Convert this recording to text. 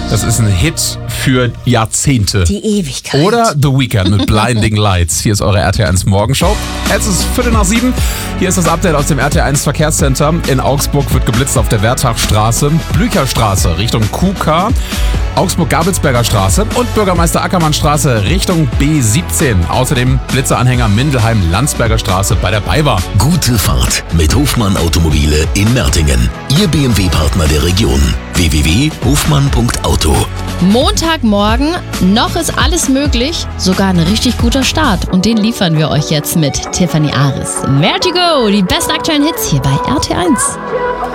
Das ist ein Hit für Jahrzehnte. Die Ewigkeit. Oder The Weeknd mit Blinding Lights. Hier ist eure RTL1 Morgenshow. Es ist 6:45. Hier ist das Update aus dem RTL1 Verkehrscenter. In Augsburg wird geblitzt auf der Wertachstraße, Blücherstraße Richtung QK, Augsburg-Gabelsberger Straße und Bürgermeister Ackermann-Straße Richtung B17. Außerdem Blitzeranhänger Mindelheim-Landsberger Straße bei der BayWa. Gute Fahrt mit Hofmann Automobile in Mertingen. Ihr BMW-Partner der Region. www.hofmann.auto. Montagmorgen, noch ist alles möglich, sogar ein richtig guter Start. Und den liefern wir euch jetzt mit Tiffany Aris. Vertigo, die besten aktuellen Hits hier bei RT1.